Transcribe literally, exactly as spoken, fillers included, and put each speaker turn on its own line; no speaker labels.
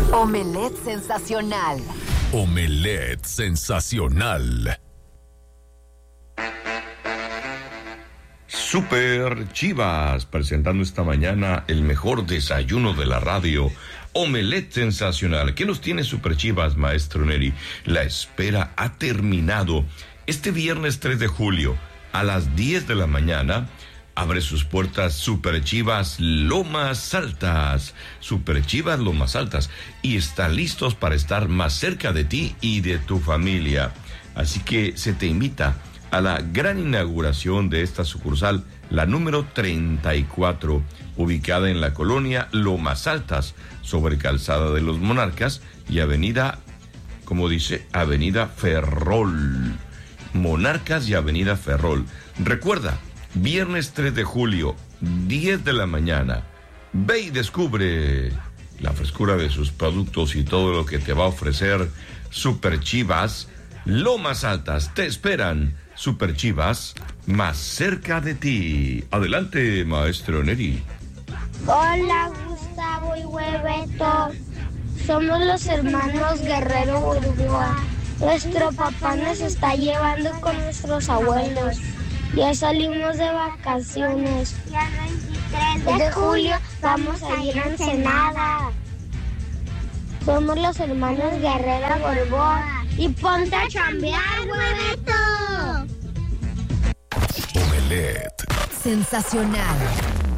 Omelette sensacional.
Omelette sensacional.
Super Chivas, presentando esta mañana el mejor desayuno de la radio. Omelette sensacional. ¿Qué nos tiene Super Chivas, maestro Neri? La espera ha terminado. Este viernes tres de julio, a las diez de la mañana, abre sus puertas Super Chivas Lomas Altas. Super Chivas Lomas Altas. Y están listos para estar más cerca de ti y de tu familia. Así que se te invita a la gran inauguración de esta sucursal, la número treinta y cuatro, ubicada en la colonia Lomas Altas, sobre Calzada de los Monarcas y avenida, como dice, avenida Ferrol. Monarcas y avenida Ferrol. Recuerda, viernes tres de julio, diez de la mañana. Ve y descubre la frescura de sus productos y todo lo que te va a ofrecer Super Chivas Lomas Altas. Te esperan. Super Chivas, más cerca de ti. Adelante, maestro Neri.
Hola, Gustavo y Hueveto. Somos los hermanos Guerrero Burgoa. Nuestro papá nos está llevando con nuestros abuelos. Ya salimos de vacaciones. Ya el veintitrés de julio vamos a ir a Ensenada. Somos los hermanos Guerrero Burgoa. Y ponte a chambear, Hueveto.
Omelette
Sensacional.